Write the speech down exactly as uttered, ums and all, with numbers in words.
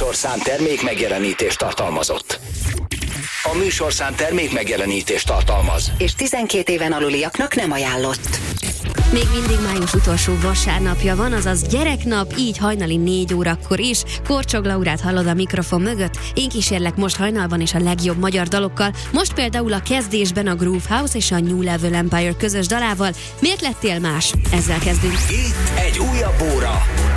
műsorszám termék megjelenítést tartalmazott. A műsorszám termék megjelenítést tartalmaz. És tizenkét éven aluliaknak nem ajánlott. Még mindig május utolsó vasárnapja van, azaz gyereknap, így hajnali négy órakor is. Korcsog Laurát hallod a mikrofon mögött. Én kísérlek most hajnalban és a legjobb magyar dalokkal. Most például a kezdésben a Groove House és a New Level Empire közös dalával. Miért lettél más? Ezzel kezdünk. Itt egy újabb óra.